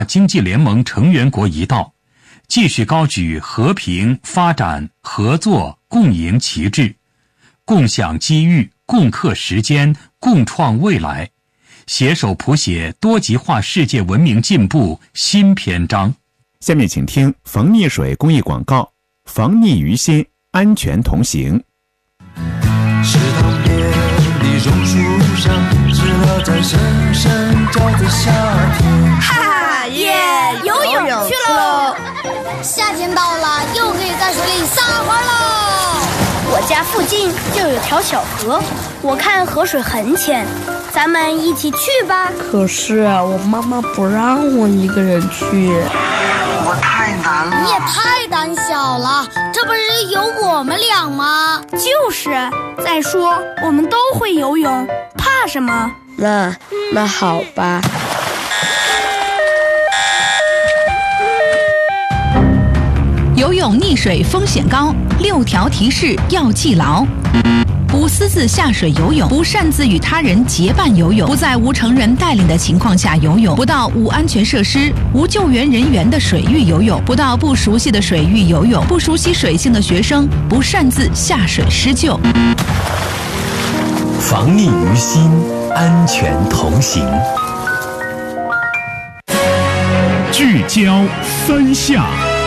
经济联盟成员国一道，继续高举和平、发展、合作、共赢旗帜，共享机遇、共克时艰、共创未来，携手谱写多极化世界文明进步新篇章。 下面请听防溺水公益广告，防溺于心，安全同行。 池塘边的榕树上，知了在声声叫着夏天。 哈哈耶！游泳去喽！ 夏天到了，又可以在水里撒欢喽。 我家附近就有条小河，我看河水很浅，咱们一起去吧。 可是我妈妈不让我一个人去。 我太难了。 你也太胆小了，这不是有我们俩吗？ 就是，再说我们都会游泳，怕什么？ 那好吧。 游泳溺水风险高，6条提示要记牢。不私自下水游泳，不擅自与他人结伴游泳，不在无成人带领的情况下游泳，不到无安全设施、无救援人员的水域游泳，不到不熟悉的水域游泳，不熟悉水性的学生不擅自下水施救。 防溺于心，安全同行。 聚焦三夏。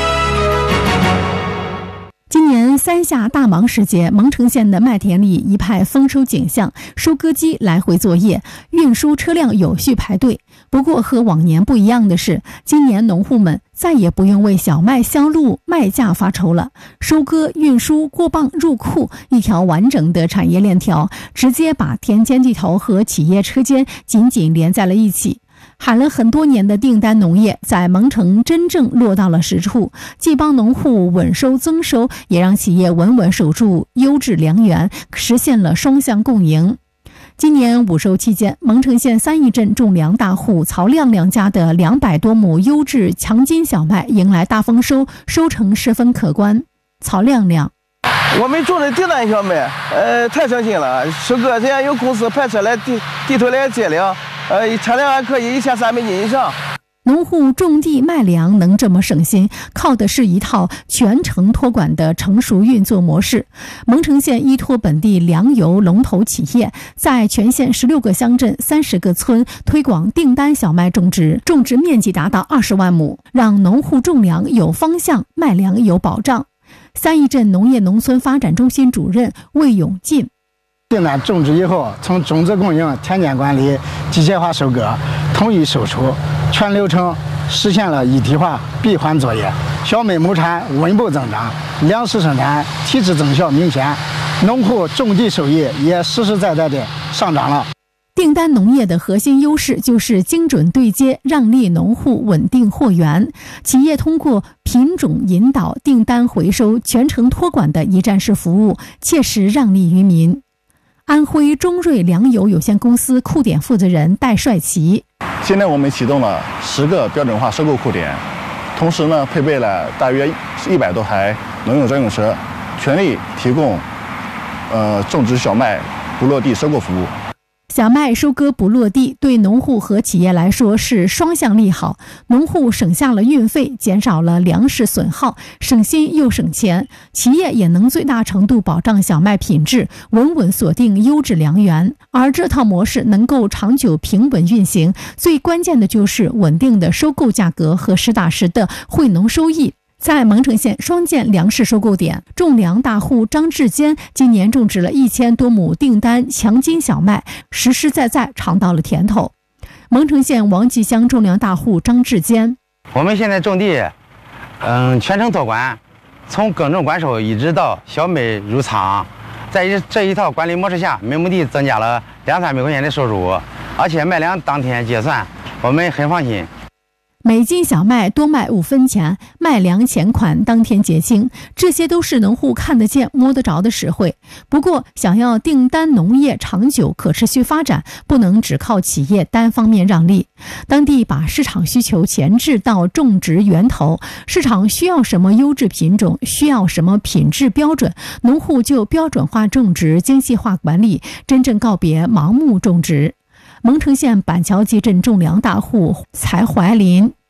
今年三夏大忙时节，蒙城县的麦田里一派丰收景象，收割机来回作业，运输车辆有序排队。不过和往年不一样的是，今年农户们再也不用为小麦销路卖价发愁了。收割、运输、过磅、入库，一条完整的产业链条，直接把田间地头和企业车间紧紧连在了一起。喊了很多年的订单农业在蒙城真正落到了实处，既帮农户稳收增收，也让企业稳稳守住优质粮源，实现了双向共赢。今年午收期间，蒙城县三义镇种粮大户曹亮亮家的200多亩优质强筋小麦迎来大丰收，收成十分可观。曹亮亮： 我们种的订单小麦，太省心了。收割现在有公司派车来地头来接粮，产量还可以1300斤以上。 农户种地卖粮能这么省心，靠的是一套全程托管的成熟运作模式。蒙城县依托本地粮油龙头企业，在全县16个乡镇30个村推广订单小麦种植，种植面积达到20万亩，让农户种粮有方向，卖粮有保障。三义镇农业农村发展中心主任魏永进： 订单种植以后，从种子供应、田间管理、机械化收割、统一售出，全流程实现了一体化闭环作业，小麦亩产稳步增长，粮食生产提质增效明显，农户种地收益也实实在在的上涨了。 订单农业的核心优势就是精准对接，让利农户，稳定货源。企业通过品种引导、订单回收、全程托管的一站式服务，切实让利于民。安徽中瑞粮油有限公司库点负责人戴帅奇： 现在我们启动了10个标准化收购库点，同时呢配备了大约100多台农用专用车，全力提供种植小麦不落地收购服务。 小麦收割不落地，对农户和企业来说是双向利好。农户省下了运费，减少了粮食损耗，省心又省钱；企业也能最大程度保障小麦品质，稳稳锁定优质粮源。而这套模式能够长久平稳运行，最关键的就是稳定的收购价格和实打实的惠农收益。在蒙城县双建粮食收购点，种粮大户张志坚今年种植了1000多亩订单强筋小麦，实实在在尝到了甜头。蒙城县王集乡种粮大户张志坚： 我们现在种地，全程托管，从耕种管收一直到小麦入仓，在这一套管理模式下，每亩地增加了200-300块钱的收入，而且卖粮当天结算，我们很放心。 每斤小麦多卖5分钱，卖粮钱款当天结清，这些都是农户看得见摸得着的实惠。不过想要订单农业长久可持续发展，不能只靠企业单方面让利。当地把市场需求前置到种植源头，市场需要什么优质品种，需要什么品质标准，农户就标准化种植，精细化管理，真正告别盲目种植。蒙城县板桥集镇种粮大户柴怀林：